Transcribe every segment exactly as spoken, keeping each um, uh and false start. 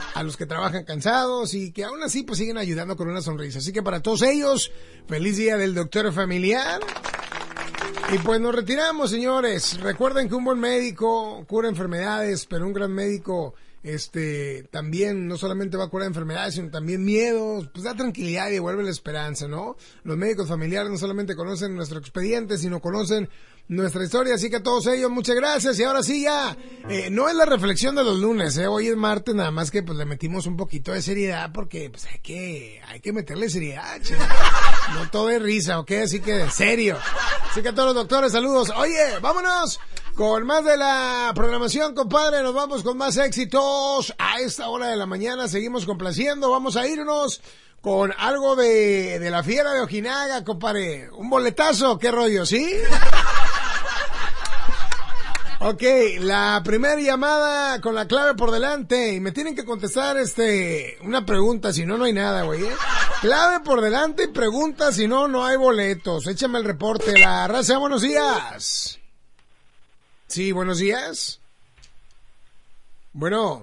a los que trabajan cansados y que aún así pues siguen ayudando con una sonrisa. Así que para todos ellos, feliz día del doctor familiar. Y pues nos retiramos, señores. Recuerden que un buen médico cura enfermedades, pero un gran médico este también no solamente va a curar enfermedades, sino también miedos, pues da tranquilidad y devuelve la esperanza, ¿no? Los médicos familiares no solamente conocen nuestro expediente, sino conocen nuestra historia, así que a todos ellos, muchas gracias. Y ahora sí ya, eh, no es la reflexión de los lunes, eh, hoy es martes, nada más que pues le metimos un poquito de seriedad, porque pues hay que, hay que meterle seriedad, chico. No todo es risa, ¿ok? Así que de serio. Así que a todos los doctores, saludos. Oye, vámonos con más de la programación, compadre, nos vamos con más éxitos a esta hora de la mañana, seguimos complaciendo, vamos a irnos con algo de, de la fiera de Ojinaga, compadre, un boletazo, qué rollo, ¿sí? Ok, la primera llamada con la clave por delante y me tienen que contestar este una pregunta, si no, no hay nada, güey, ¿eh? Clave por delante y pregunta, si no, no hay boletos. Échame el reporte, la raza, buenos días. Sí, buenos días. Bueno.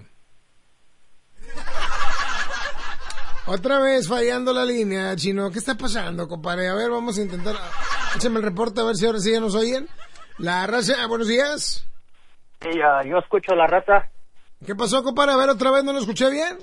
Otra vez fallando la línea, chino. ¿Qué está pasando, compadre? A ver, vamos a intentar. Échame el reporte a ver si ahora sí ya nos oyen. La raza, buenos días. Sí, uh, yo escucho la raza. ¿Qué pasó, compadre? A ver, otra vez, ¿no lo escuché bien?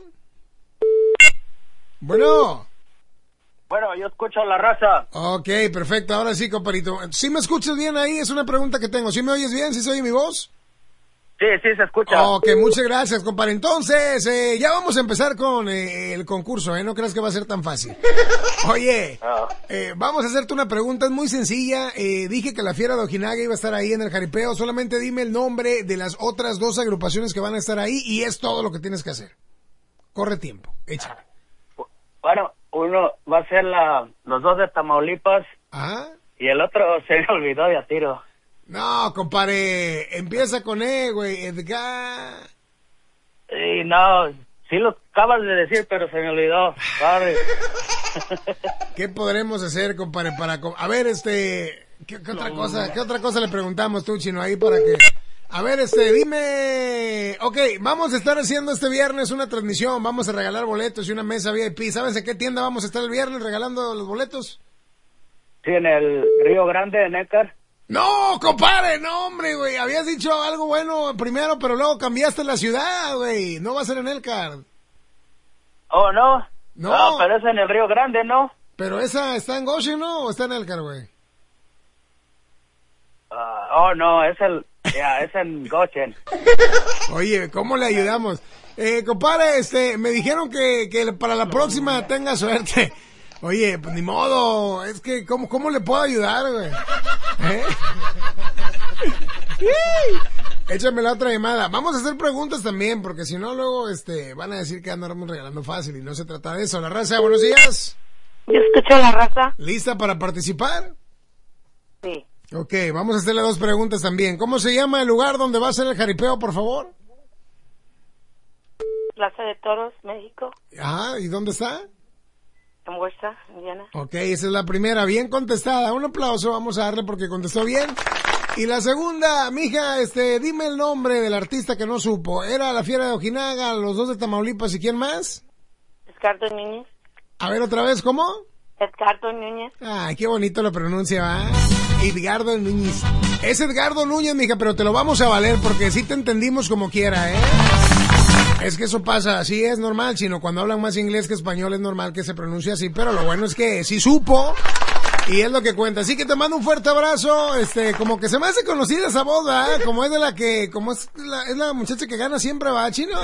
Bueno. Bueno, yo escucho la raza. Ok, perfecto. Ahora sí, compadrito. ¿Sí me escuchas bien ahí? Es una pregunta que tengo. ¿Sí me oyes bien? ¿Sí se oye mi voz? Sí, sí se escucha. Ok, muchas gracias, compadre. Entonces, eh, ya vamos a empezar con eh, el concurso, ¿eh? No creas que va a ser tan fácil. Oye, oh. eh, vamos a hacerte una pregunta, es muy sencilla. Eh, dije que la fiera de Ojinaga iba a estar ahí en el jaripeo. Solamente dime el nombre de las otras dos agrupaciones que van a estar ahí y es todo lo que tienes que hacer. Corre tiempo, échale. Bueno, uno va a ser la, los dos de Tamaulipas. ¿Ah? Y el otro se me olvidó de a tiro. No, compadre, empieza con E, güey, Edgar. Y no, sí lo acabas de decir, pero se me olvidó. Sorry. ¿Qué podremos hacer, compadre, para... A ver, este... ¿Qué, qué otra cosa, qué otra cosa le preguntamos tú, chino, ahí para que... A ver, este, dime... Ok, vamos a estar haciendo este viernes una transmisión, vamos a regalar boletos y una mesa V I P. ¿Sabes en qué tienda vamos a estar el viernes regalando los boletos? Sí, en el Río Grande, en Écar. No, compadre, no, hombre, güey. Habías dicho algo bueno primero, pero luego cambiaste la ciudad, güey. No va a ser en Elcar. Oh, ¿no? No. No, pero es en el Río Grande, ¿no? Pero esa está en Goshen, ¿no? ¿O está en Elcar, güey? Uh, oh, no, es el... Ya, yeah, es en Goshen. Oye, ¿cómo le ayudamos? Eh, compadre, este, me dijeron que, que para la próxima tenga suerte. Oye, pues ni modo, es que, ¿cómo, cómo le puedo ayudar, güey? ¿Eh? Échame la otra llamada. Vamos a hacer preguntas también, porque si no, luego, este, van a decir que andamos regalando fácil y no se trata de eso. La raza, buenos días. Yo escucho la raza. ¿Lista para participar? Sí. Ok, vamos a hacerle dos preguntas también. ¿Cómo se llama el lugar donde va a ser el jaripeo, por favor? Plaza de Toros, México. Ah, ¿y dónde está? En Huerta, Indiana. Ok, esa es la primera, bien contestada. Un aplauso, vamos a darle porque contestó bien. Y la segunda, mija, este, dime el nombre del artista que no supo. ¿Era la fiera de Ojinaga, los dos de Tamaulipas y quién más? Edgardo Núñez. A ver otra vez, ¿cómo? Edgardo Núñez. Ay, qué bonito lo pronuncia, ¿va? Edgardo Núñez. Es Edgardo Núñez, mija, pero te lo vamos a valer porque sí te entendimos como quiera, ¿eh? Es que eso pasa, así es normal, sino cuando hablan más inglés que español es normal que se pronuncie así, pero lo bueno es que sí supo y es lo que cuenta. Así que te mando un fuerte abrazo, este, como que se me hace conocida esa voz, ¿verdad? Como es de la que, como es la, es la muchacha que gana siempre, ¿va, chino?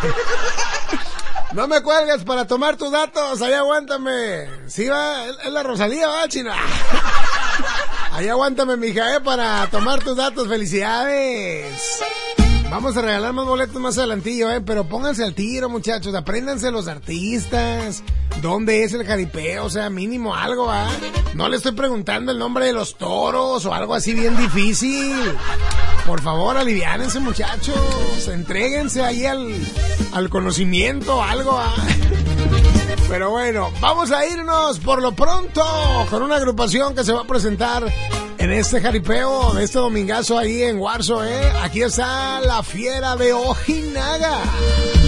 No me cuelgues para tomar tus datos, ahí aguántame. Sí, va, es la Rosalía, ¿va, chino? Ahí aguántame, mija, eh, para tomar tus datos, felicidades. Vamos a regalar más boletos más adelantillo, eh, pero pónganse al tiro, muchachos, apréndanse los artistas, dónde es el jaripeo, o sea, mínimo algo, ¿ah? No le estoy preguntando el nombre de los toros o algo así bien difícil. Por favor, aliviánense, muchachos, entréguense ahí al, al conocimiento, algo, ¿ah? Pero bueno, vamos a irnos por lo pronto con una agrupación que se va a presentar en este jaripeo, de este domingazo ahí en Warso, ¿eh? Aquí está la fiera de Ojinaga.